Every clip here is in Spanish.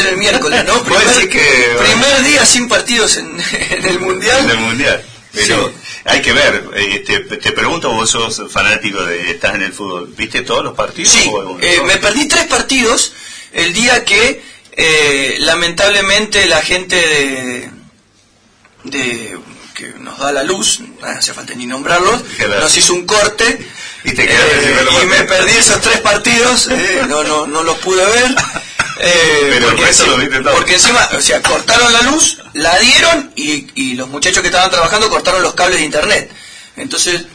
ser el miércoles, ¿no? Primer día sin partidos en el Mundial. En el Mundial. Pero sí. Hay que ver, te pregunto, vos sos fanático estás en el fútbol, ¿viste todos los partidos? Sí, me perdí 3 partidos el día que lamentablemente la gente que nos da la luz, no hace falta ni nombrarlos, nos hizo un corte y me perdí esos 3 partidos, no los pude ver. Pero porque, lo viste todo. Porque encima, o sea, cortaron la luz, la dieron y los muchachos que estaban trabajando cortaron los cables de internet. Entonces,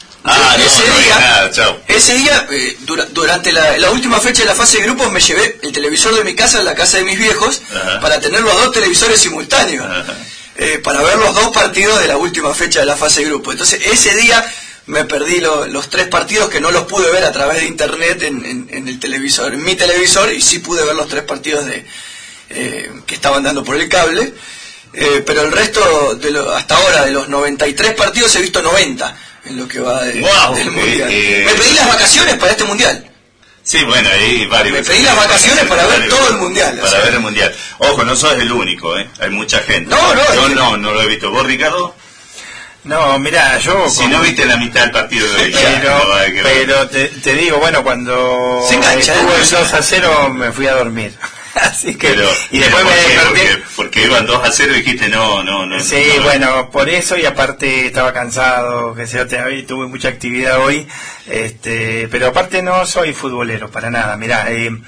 ese día, durante la última fecha de la fase de grupos, me llevé el televisor de mi casa a la casa de mis viejos. Ajá. Para tener los 2 televisores simultáneos, para ver los 2 partidos de la última fecha de la fase de grupos. Entonces, ese día me perdí los 3 partidos que no los pude ver a través de internet en el televisor, en mi televisor, y sí pude ver los 3 partidos que estaban dando por el cable, pero el resto hasta ahora de los 93 partidos he visto 90 en lo que va del Mundial. Me pedí las vacaciones para este Mundial. Sí, bueno, hay varios. Me pedí las vacaciones para ver todo el Mundial. Para ver el Mundial. Ojo, no sos el único, hay mucha gente. Yo no lo he visto. ¿Vos, Ricardo? No, mirá, yo... Si no viste la mitad del partido de hoy. Pero te digo, bueno, cuando estuvo el 2-0 me fui a dormir. Así que... y después me desperté... Porque iban 2-0 y dijiste no. Sí, bueno, por eso, y aparte estaba cansado, que tuve mucha actividad hoy, pero aparte no soy futbolero, para nada. Mirá,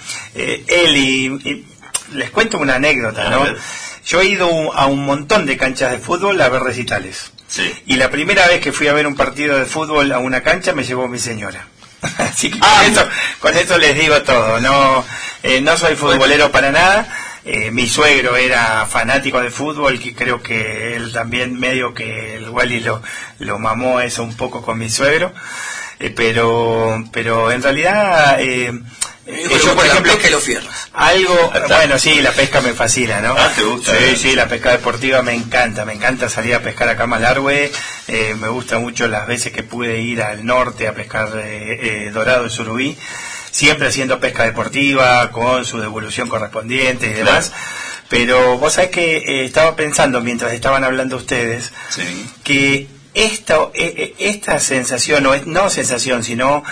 les cuento una anécdota, ¿no? Yo he ido a un montón de canchas de fútbol a ver recitales. Sí. Y la primera vez que fui a ver un partido de fútbol a una cancha me llevó mi señora. Así que con eso les digo todo. No soy futbolero para nada. Mi suegro era fanático de fútbol, que creo que él también medio que el Wally lo mamó eso un poco con mi suegro. Pero en realidad... yo, por ejemplo, que lo fierras. Bueno, sí, la pesca me fascina, ¿no? ¿Te gusta? Sí, la pesca deportiva me encanta salir a pescar acá a Malargüe. Me gusta mucho las veces que pude ir al norte a pescar dorado y surubí, siempre haciendo pesca deportiva con su devolución correspondiente y demás. Claro. Pero vos sabés que estaba pensando mientras estaban hablando ustedes, que esta sensación, no sensación, sino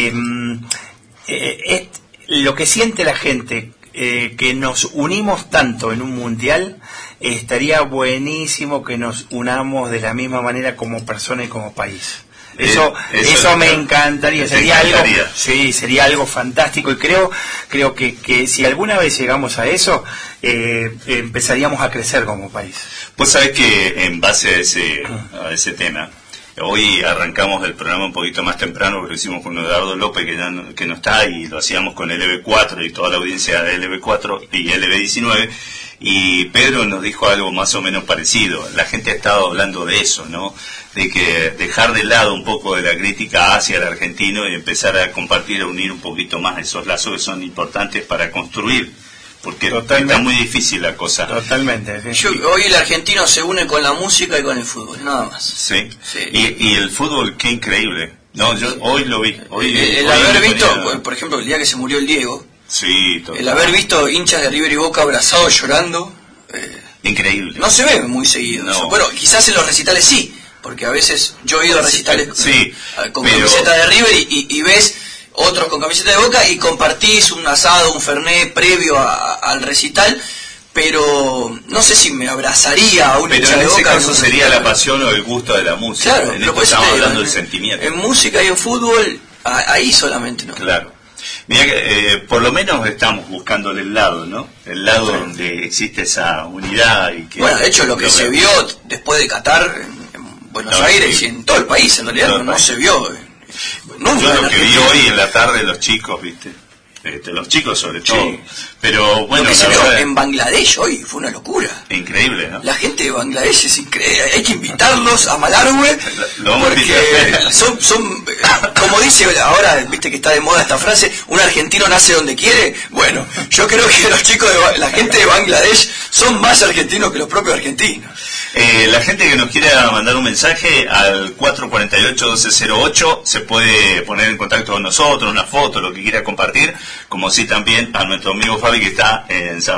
lo que siente la gente, que nos unimos tanto en un mundial, estaría buenísimo que nos unamos de la misma manera como persona y como país. Eso me encantaría, sería algo fantástico, y creo que si alguna vez llegamos a eso, empezaríamos a crecer como país. Vos sabés que en base a ese tema, hoy arrancamos el programa un poquito más temprano, porque lo hicimos con Eduardo López, que no está, y lo hacíamos con LB4 y toda la audiencia de LB4 y LB19, y Pedro nos dijo algo más o menos parecido. La gente ha estado hablando de eso, ¿no? De que dejar de lado un poco de la crítica hacia el argentino y empezar a compartir, a unir un poquito más esos lazos que son importantes para construir. Porque está muy difícil la cosa. Totalmente. Sí. Hoy el argentino se une con la música y con el fútbol, nada más. Sí. Y el fútbol, qué increíble. No, yo hoy lo vi. El haber visto, por ejemplo, el día que se murió el Diego. Sí, total. El haber visto hinchas de River y Boca abrazados llorando. Increíble. No se ve muy seguido. No. Bueno, quizás en los recitales sí, porque a veces yo he ido a recitales con camiseta de River y ves otros con camiseta de Boca y compartís un asado, un fernet previo al recital, pero no sé si me abrazaría a un hincha de Boca. Pero en ese caso sería la pasión o el gusto de la música. Claro, en esto estamos hablando del sentimiento. En música y en fútbol, ahí solamente, ¿no? Claro. Mira que por lo menos estamos buscándole el lado, ¿no? El lado donde existe esa unidad. Y que bueno, de hecho, lo que se vio después de Qatar en Buenos Aires y en todo el país, en realidad, no se vio. Yo lo que vi hoy en la tarde, los chicos, ¿viste? Los chicos sobre todo. Pero bueno, lo que se vio en Bangladesh hoy fue una locura. Increíble, ¿no? La gente de Bangladesh es increíble. Hay que invitarlos a Malargüe, porque son como dice ahora, viste que está de moda esta frase, un argentino nace donde quiere. Bueno, yo creo que los chicos la gente de Bangladesh son más argentinos que los propios argentinos. La gente que nos quiera mandar un mensaje al 448-1208 se puede poner en contacto con nosotros, una foto, lo que quiera compartir, como sí también a nuestro amigo Fabi, que está en San